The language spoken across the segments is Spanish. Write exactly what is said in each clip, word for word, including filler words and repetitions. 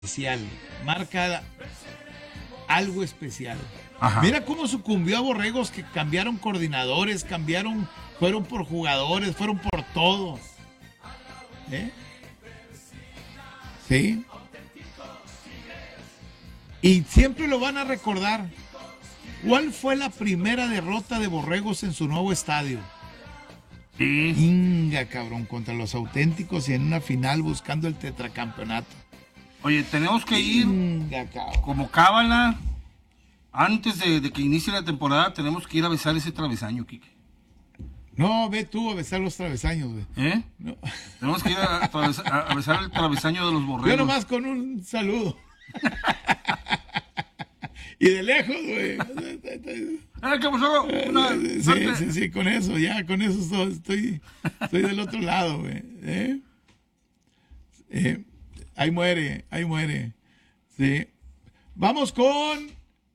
especial, marca algo especial. Ajá. Mira cómo sucumbió a Borregos, que cambiaron coordinadores, cambiaron, fueron por jugadores, fueron por todo. ¿Eh? Sí. Y siempre lo van a recordar. ¿Cuál fue la primera derrota de Borregos en su nuevo estadio? Sí. Inga, cabrón, contra los auténticos y en una final buscando el tetracampeonato. Oye, tenemos que ir Inga, cabrón. como cábala. Antes de, de que inicie la temporada, tenemos que ir a besar ese travesaño, Quique. No, ve tú a besar los travesaños, güey. ¿Eh? No. Tenemos que ir a, atravesa- a- a besar el travesaño de los borregos. Yo nomás con un saludo. Y de lejos, güey. ¡Eh, qué pasó! Una- Sí, suerte. sí, sí, con eso, ya, con eso estoy, estoy, estoy del otro lado, güey. ¿Eh? Eh, ahí muere, ahí muere. Sí. Vamos con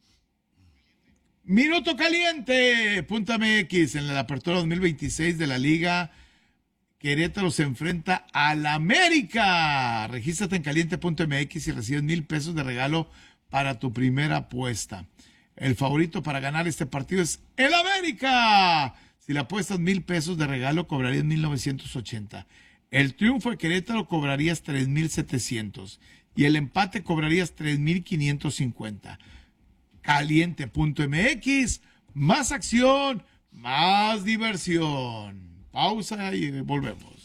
Minuto Caliente, punto M X, en la apertura dos mil veintiséis de la Liga. Querétaro se enfrenta al América. Regístrate en caliente punto M X y recibes mil pesos de regalo para tu primera apuesta. El favorito para ganar este partido es el América. Si le apuestas mil pesos de regalo, cobrarías mil novecientos ochenta. El triunfo de Querétaro cobrarías tres mil setecientos. Y el empate cobrarías tres mil quinientos cincuenta. caliente punto M X, más acción, más diversión. Pausa y volvemos.